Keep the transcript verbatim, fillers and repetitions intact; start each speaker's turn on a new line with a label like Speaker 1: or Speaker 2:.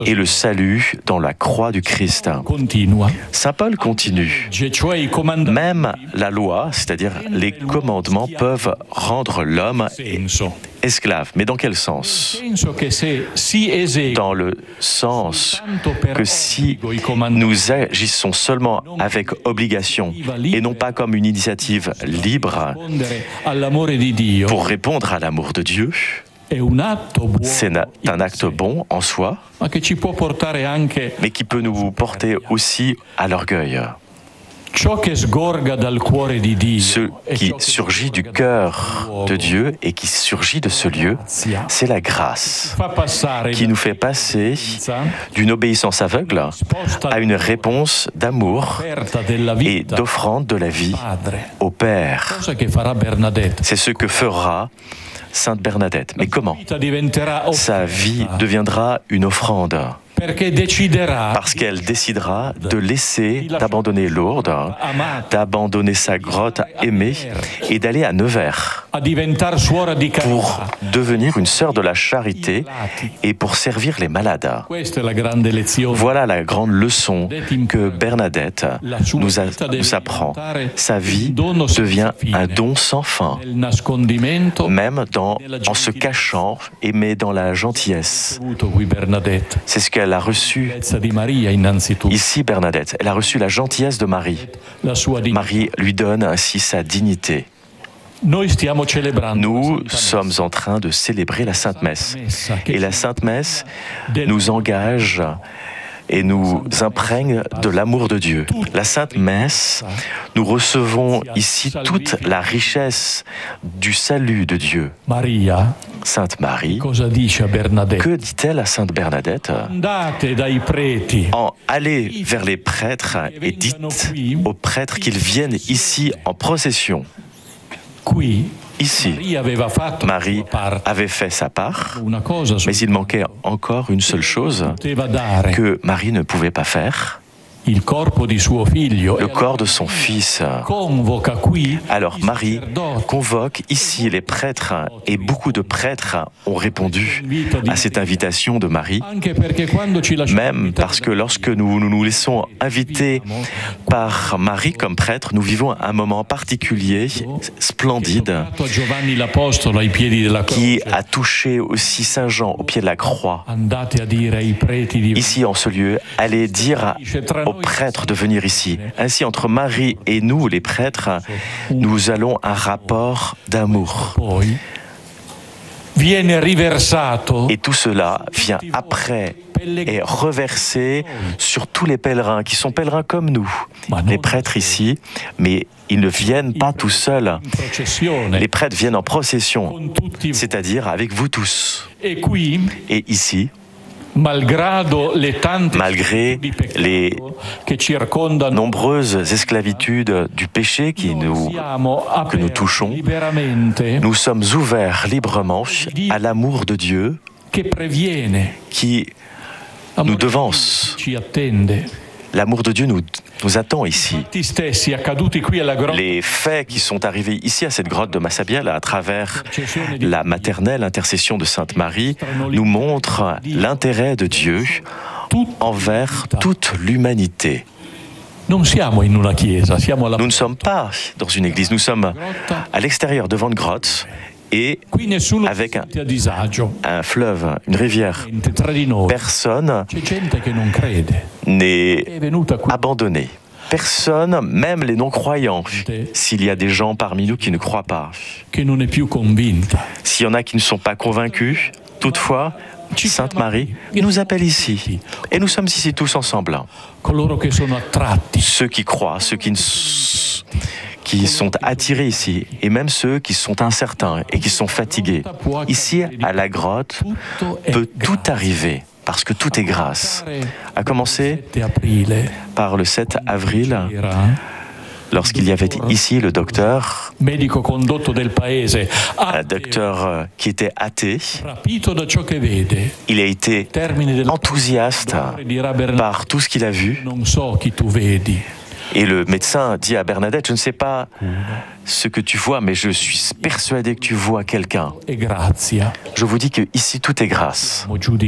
Speaker 1: et le salut dans la croix du Christ. Saint Paul continue. Même la loi, c'est-à-dire les commandements, peuvent rendre l'homme esclave. Mais dans quel sens? Dans le sens que si nous agissons seulement avec obligation et non pas comme une initiative libre pour répondre à l'amour de Dieu, c'est un acte bon en soi, mais qui peut nous porter aussi à l'orgueil. Ce qui surgit du cœur de Dieu et qui surgit de ce lieu, c'est la grâce qui nous fait passer d'une obéissance aveugle à une réponse d'amour et d'offrande de la vie au Père. C'est ce que fera Sainte Bernadette. Mais comment? Sa vie deviendra une offrande. Parce qu'elle décidera de laisser, d'abandonner Lourdes, d'abandonner sa grotte aimée et d'aller à Nevers pour devenir une sœur de la charité et pour servir les malades. Voilà la grande leçon que Bernadette nous, a, nous apprend. Sa vie devient un don sans fin, même dans, en se cachant, et mais dans la gentillesse. C'est ce qu'elle a reçu ici, Bernadette. Elle a reçu la gentillesse de Marie. Marie lui donne ainsi sa dignité. Nous sommes en train de célébrer la Sainte Messe. Et la Sainte Messe nous engage et nous imprègne de l'amour de Dieu. La Sainte Messe, nous recevons ici toute la richesse du salut de Dieu. Sainte Marie, que dit-elle à Sainte Bernadette? En allez vers les prêtres et dites aux prêtres qu'ils viennent ici en procession. Ici, Marie avait fait sa part, mais il manquait encore une seule chose que Marie ne pouvait pas faire. Le corps de son fils. Alors Marie convoque ici les prêtres et beaucoup de prêtres ont répondu à cette invitation de Marie, même parce que lorsque nous nous, nous laissons inviter par Marie comme prêtre, nous vivons un moment particulier, splendide, qui a touché aussi Saint Jean au pied de la croix. Ici en ce lieu, allez dire aux prêtres de venir ici. Ainsi, entre Marie et nous, les prêtres, nous allons un rapport d'amour. Et tout cela vient après et reversé sur tous les pèlerins qui sont pèlerins comme nous. Les prêtres ici, mais ils ne viennent pas tout seuls. Les prêtres viennent en procession, c'est-à-dire avec vous tous. Et ici, malgré les nombreuses esclavitudes du péché qui nous, que nous touchons, nous sommes ouverts librement à l'amour de Dieu qui nous devance. L'amour de Dieu nous, nous attend ici. Les faits qui sont arrivés ici à cette grotte de Massabielle à travers la maternelle intercession de Sainte Marie nous montrent l'intérêt de Dieu envers toute l'humanité. Nous ne sommes pas dans une église, nous sommes à l'extérieur devant une grotte et avec un, un fleuve, une rivière. Personne n'est abandonné. Personne, même les non-croyants, s'il y a des gens parmi nous qui ne croient pas, s'il y en a qui ne sont pas convaincus, toutefois, Sainte Marie nous appelle ici. Et nous sommes ici tous ensemble. Ceux qui croient, ceux qui ne qui sont attirés ici, et même ceux qui sont incertains et qui sont fatigués. Ici, à la grotte, peut tout arriver, parce que tout est grâce. À commencer par le sept avril, lorsqu'il y avait ici le docteur, un docteur qui était athée, il a été enthousiaste par tout ce qu'il a vu. Et le médecin dit à Bernadette, je ne sais pas ce que tu vois, mais je suis persuadé que tu vois quelqu'un. Je vous dis que ici tout est grâce.